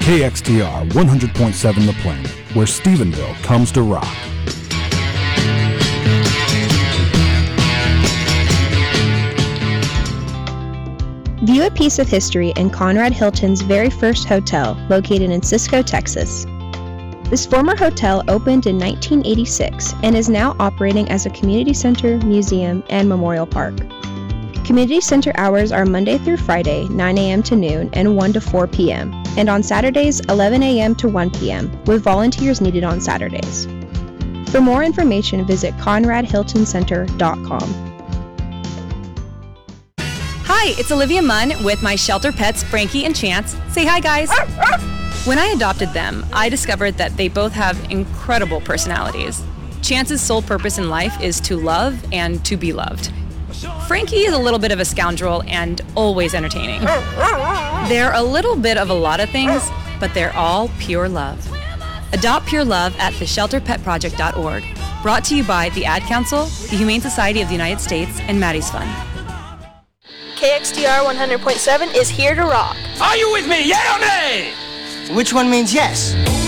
KXTR 100.7 The Planet, where Stephenville comes to rock. View a piece of history in Conrad Hilton's very first hotel, located in Cisco, Texas. This former hotel opened in 1986 and is now operating as a community center, museum, and memorial park. Community center hours are Monday through Friday, 9 a.m. to noon and 1 to 4 p.m., and on Saturdays, 11 a.m. to 1 p.m., with volunteers needed on Saturdays. For more information, visit conradhiltoncenter.com. Hi, it's Olivia Munn with my shelter pets, Frankie and Chance. Say hi, guys. When I adopted them, I discovered that they both have incredible personalities. Chance's sole purpose in life is to love and to be loved. Frankie is a little bit of a scoundrel and always entertaining. They're a little bit of a lot of things, but they're all pure love. Adopt pure love at theshelterpetproject.org. Brought to you by the Ad Council, the Humane Society of the United States, and Maddie's Fund. KXTR 100.7 is here to rock. Are you with me, yeah or nay? Which one means yes?